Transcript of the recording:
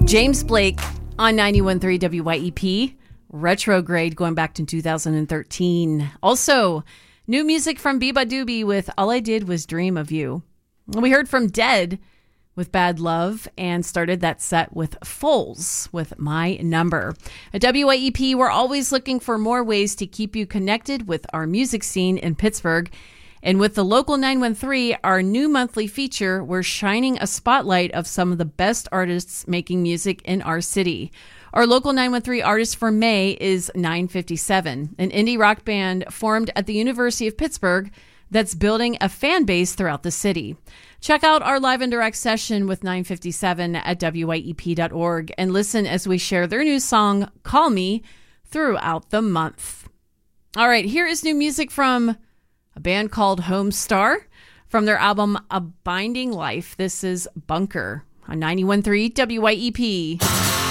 James Blake on 91.3 WYEP. Retrograde going back to 2013. Also, new music from Biba Doobie with All I Did Was Dream of You. We heard from Dead with Bad Love and started that set with Foals with My Number. At WYEP, we're always looking for more ways to keep you connected with our music scene in Pittsburgh. And with the Local 913, our new monthly feature, we're shining a spotlight of some of the best artists making music in our city. Our Local 913 artist for May is 957, an indie rock band formed at the University of Pittsburgh that's building a fan base throughout the city. Check out our live and direct session with 957 at wyep.org and listen as we share their new song, Call Me, throughout the month. All right, here is new music from a band called Homestar from their album A Binding Life. This is Bunker on 91.3 WYEP.